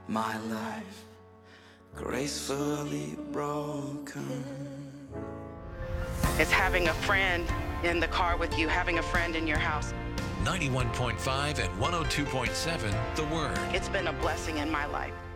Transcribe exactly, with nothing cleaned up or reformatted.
my life gracefully broken. It's having a friend in the car with you, having a friend in your house. ninety-one point five and one oh two point seven, The Word. It's been a blessing in my life.